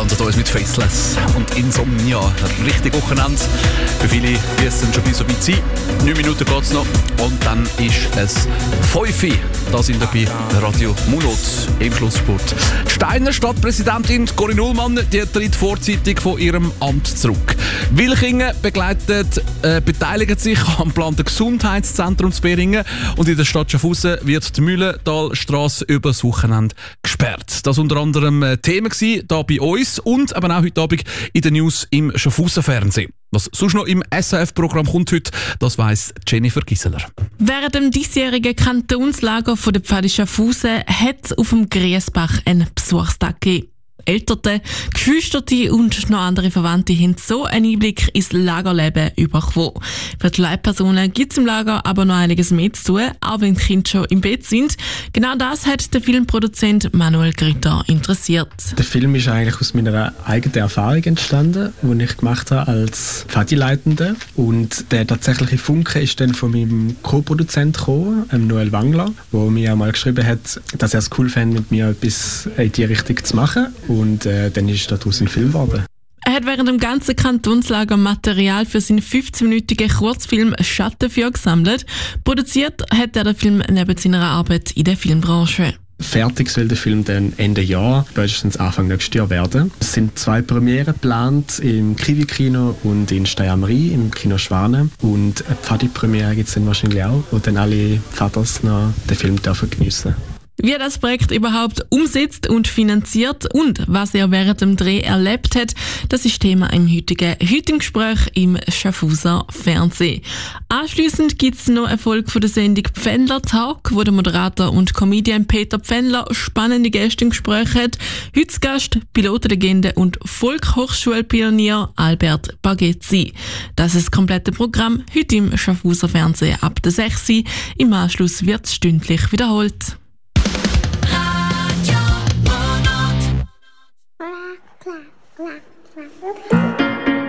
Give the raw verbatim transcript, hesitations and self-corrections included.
entlassen uns mit Faceless und Insomnia. Richtig Wochenende. Für viele wird es dann schon so weit sein. Neun Minuten geht es noch und dann ist es fünf Uhr. Da sind wir bei Radio Mulot im Schlusssport. Die Steiner Stadtpräsidentin Corinne Ullmann, die tritt vorzeitig von ihrem Amt zurück. Wilchingen begleitet, äh, beteiligt sich am geplanten Gesundheitszentrum zu Beringen und in der Stadt Schaffhausen wird die Mühlentalstrasse über das Wochenende gesperrt. Das war unter anderem äh, Thema hier bei uns und aber auch heute Abend in den News im Schaffhauser Fernsehen. Was sonst noch im S R F-Programm kommt heute, das weiss Jennifer Gisseler. Während dem diesjährigen Kantonslager von der Pfadi Schaffhausen hat es auf dem Griesbach einen Besuchstag gegeben. Eltern, Geschwisterte und noch andere Verwandte haben so einen Einblick ins Lagerleben bekommen. Für die Leitpersonen gibt es im Lager aber noch einiges mehr zu tun, auch wenn die Kinder schon im Bett sind. Genau das hat der Filmproduzent Manuel Grüter interessiert. Der Film ist eigentlich aus meiner eigenen Erfahrung entstanden, die ich gemacht habe als Pfadi-Leitende. Und der tatsächliche Funke ist dann von meinem Co-Produzent gekommen, Noel Wangler, der mir einmal geschrieben hat, dass er es cool fände, mit mir etwas in die Richtung zu machen. Und äh, dann ist daraus ein Film geworden. Er hat während dem ganzen Kantonslager Material für seinen fünfzehn-minütigen Kurzfilm «Schattenfeuer» gesammelt. Produziert hat er den Film neben seiner Arbeit in der Filmbranche. Fertig soll der Film dann Ende Jahr, spätestens Anfang nächstes Jahr werden. Es sind zwei Premieren geplant, im Kiwi-Kino und in Steiermarie, im Kino Schwane. Und eine Pfadi-Premiere gibt es dann wahrscheinlich auch, wo dann alle Vaters noch den Film dürfen geniessen. Wie er das Projekt überhaupt umsetzt und finanziert und was er während dem Dreh erlebt hat, das ist Thema im heutigen, heutigen Gespräch im Schaffhauser Fernsehen. Anschliessend gibt es noch eine Folge von der Sendung Pfändler Talk, wo der Moderator und Comedian Peter Pfändler spannende Gäste im Gespräch hat. Heute Gast Pilotenlegende und Volkshochschulpionier Albert Bagezzi. Das ist das komplette Programm heute im Schaffhauser Fernsehen ab der sechs Uhr. Im Anschluss wird es stündlich wiederholt.